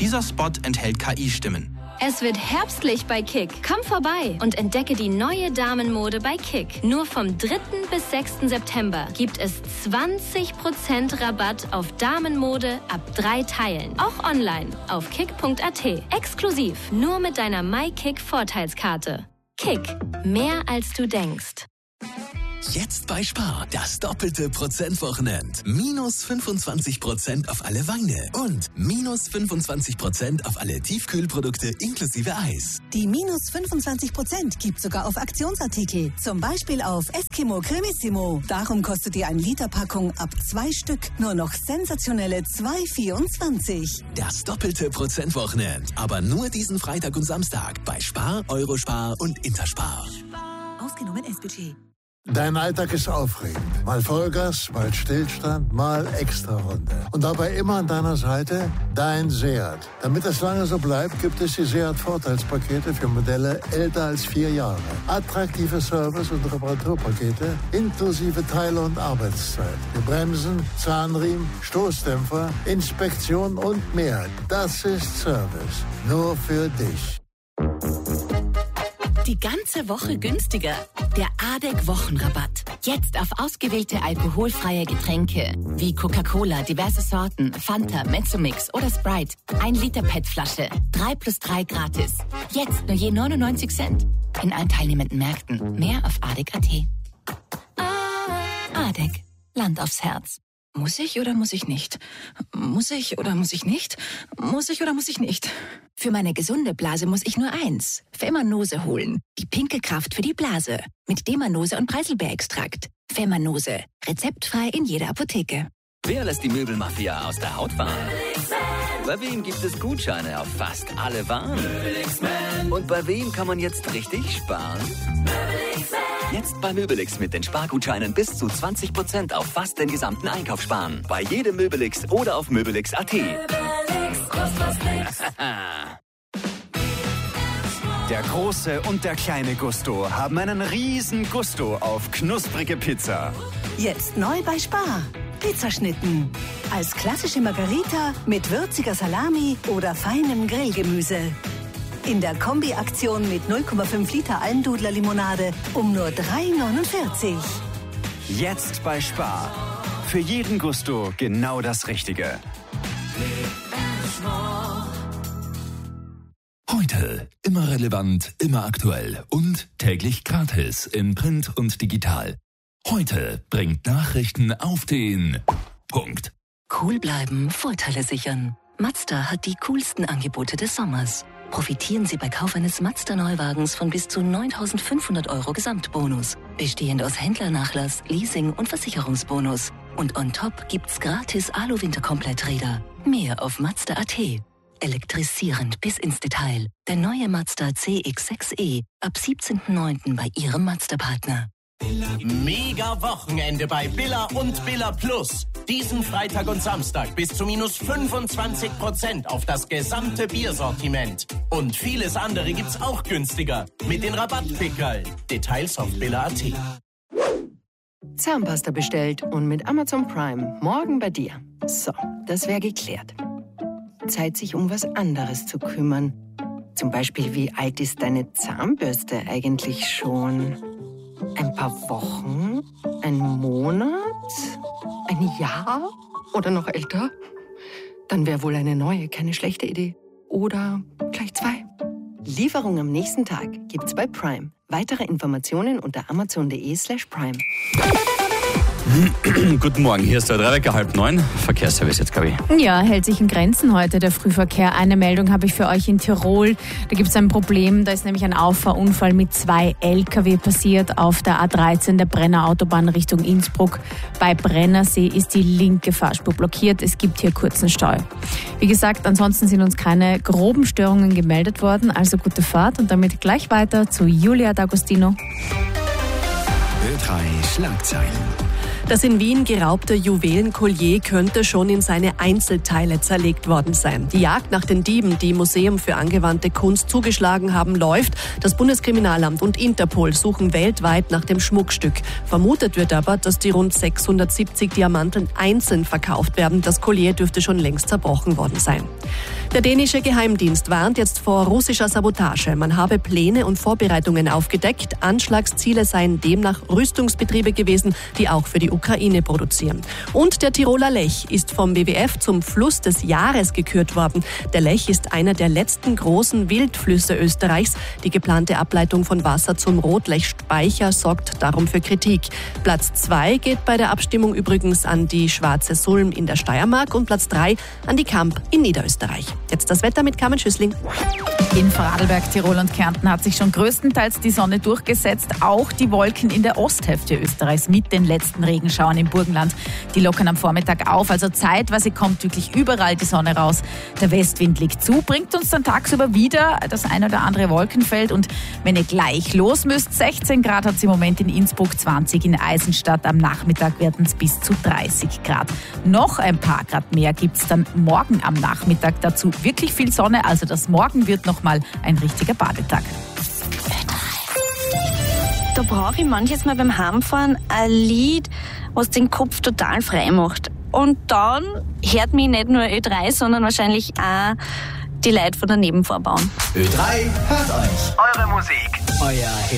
Dieser Spot enthält KI-Stimmen. Es wird herbstlich bei Kick. Komm vorbei und entdecke die neue Damenmode bei Kick. Nur vom 3. bis 6. September gibt es 20% Rabatt auf Damenmode ab 3 Teilen. Auch online auf kick.at. Exklusiv nur mit deiner MyKick-Vorteilskarte. Kick. Mehr als du denkst. Jetzt bei Spar, das doppelte Prozentwochenend. Minus 25% auf alle Weine und minus 25% auf alle Tiefkühlprodukte inklusive Eis. Die minus 25% gibt sogar auf Aktionsartikel. Zum Beispiel auf Eskimo Cremissimo. Darum kostet die 1-Liter-Packung ab 2 Stück nur noch sensationelle 2,24. Das doppelte Prozentwochenend. Aber nur diesen Freitag und Samstag bei Spar, Eurospar und Interspar. Ausgenommen S-Budget. Dein Alltag ist aufregend. Mal Vollgas, mal Stillstand, mal Extrarunde. Und dabei immer an deiner Seite dein Seat. Damit das lange so bleibt, gibt es die Seat-Vorteilspakete für Modelle älter als 4 Jahre. Attraktive Service- und Reparaturpakete inklusive Teile- und Arbeitszeit. Für Bremsen, Zahnriemen, Stoßdämpfer, Inspektion und mehr. Das ist Service. Nur für dich. Die ganze Woche günstiger. Der ADEC-Wochenrabatt. Jetzt auf ausgewählte alkoholfreie Getränke wie Coca-Cola, diverse Sorten, Fanta, Mezzomix oder Sprite. 1 Liter PET-Flasche. 3+3 gratis. Jetzt nur je 99 Cent. In allen teilnehmenden Märkten. Mehr auf ADEC.at. ADEC. Land aufs Herz. Muss ich oder muss ich nicht? Muss ich oder muss ich nicht? Muss ich oder muss ich nicht? Für meine gesunde Blase muss ich nur eins. Femanose holen. Die pinke Kraft für die Blase. Mit Demanose und Preiselbeerextrakt. Femanose. Rezeptfrei in jeder Apotheke. Wer lässt die Möbelmafia aus der Haut fahren? Bei wem gibt es Gutscheine auf fast alle Waren? Und bei wem kann man jetzt richtig sparen? Jetzt bei Möbelix mit den Spargutscheinen bis zu 20% auf fast den gesamten Einkauf sparen. Bei jedem Möbelix oder auf Möbelix.at. Der große und der kleine Gusto haben einen riesen Gusto auf knusprige Pizza. Jetzt neu bei Spar. Pizzaschnitten. Als klassische Margarita mit würziger Salami oder feinem Grillgemüse. In der Kombi-Aktion mit 0,5 Liter Almdudler-Limonade um nur 3,49. Jetzt bei Spar. Für jeden Gusto genau das Richtige. Heute immer relevant, immer aktuell und täglich gratis in Print und digital. Heute bringt Nachrichten auf den Punkt. Cool bleiben, Vorteile sichern. Mazda hat die coolsten Angebote des Sommers. Profitieren Sie bei Kauf eines Mazda-Neuwagens von bis zu 9.500 € Gesamtbonus. Bestehend aus Händlernachlass, Leasing und Versicherungsbonus. Und on top gibt's gratis Alu-Winterkompletträder. Mehr auf Mazda.at. Elektrisierend bis ins Detail. Der neue Mazda CX-6e ab 17.09. bei Ihrem Mazda-Partner. Mega Wochenende bei Billa und Billa Plus. Diesen Freitag und Samstag bis zu minus 25% auf das gesamte Biersortiment. Und vieles andere gibt's auch günstiger mit den Rabattpickerl. Details auf Billa.at. Zahnpasta bestellt und mit Amazon Prime morgen bei dir. So, das wäre geklärt. Zeit, sich um was anderes zu kümmern. Zum Beispiel, wie alt ist deine Zahnbürste eigentlich schon? Ein paar Wochen? Ein Monat? Ein Jahr? Oder noch älter? Dann wäre wohl eine neue keine schlechte Idee. Oder gleich 2. Lieferung am nächsten Tag gibt's bei Prime. Weitere Informationen unter amazon.de/prime. Guten Morgen, hier ist der Wecker 8:30. Verkehrsservice jetzt, Gabi. Ja, hält sich in Grenzen heute der Frühverkehr. Eine Meldung habe ich für euch in Tirol. Da gibt es ein Problem, da ist nämlich ein Auffahrunfall mit 2 LKW passiert auf der A13 der Brenner Autobahn Richtung Innsbruck. Bei Brennersee ist die linke Fahrspur blockiert. Es gibt hier kurzen Stau. Wie gesagt, ansonsten sind uns keine groben Störungen gemeldet worden. Also gute Fahrt und damit gleich weiter zu Julia D'Agostino. Ö3 Schlagzeilen. Das in Wien geraubte Juwelenkollier könnte schon in seine Einzelteile zerlegt worden sein. Die Jagd nach den Dieben, die Museum für angewandte Kunst zugeschlagen haben, läuft. Das Bundeskriminalamt und Interpol suchen weltweit nach dem Schmuckstück. Vermutet wird aber, dass die rund 670 Diamanten einzeln verkauft werden. Das Kollier dürfte schon längst zerbrochen worden sein. Der dänische Geheimdienst warnt jetzt vor russischer Sabotage. Man habe Pläne und Vorbereitungen aufgedeckt. Anschlagsziele seien demnach Rüstungsbetriebe gewesen, die auch für die Ukraine produzieren. Und der Tiroler Lech ist vom WWF zum Fluss des Jahres gekürt worden. Der Lech ist einer der letzten großen Wildflüsse Österreichs. Die geplante Ableitung von Wasser zum Rotlechspeicher sorgt darum für Kritik. Platz 2 geht bei der Abstimmung übrigens an die Schwarze Sulm in der Steiermark und Platz 3 an die Kamp in Niederösterreich. Jetzt das Wetter mit Carmen Schüssling. In Vorarlberg, Tirol und Kärnten hat sich schon größtenteils die Sonne durchgesetzt. Auch die Wolken in der Osthälfte Österreichs mit den letzten Regenschauern im Burgenland. Die lockern am Vormittag auf, also zeitweise kommt wirklich überall die Sonne raus. Der Westwind liegt zu, bringt uns dann tagsüber wieder das ein oder andere Wolkenfeld. Und wenn ihr gleich los müsst, 16 Grad hat es im Moment in Innsbruck, 20 in Eisenstadt. Am Nachmittag werden es bis zu 30 Grad. Noch ein paar Grad mehr gibt es dann morgen am Nachmittag. Dazu wirklich viel Sonne, also das Morgen wird noch mal ein richtiger Badetag. Da brauche ich manches Mal beim Heimfahren ein Lied, was den Kopf total frei macht. Und dann hört mich nicht nur Ö3, sondern wahrscheinlich auch die Leute von der Nebenvorbahn. Ö3 hört euch. Eure Musik. Euer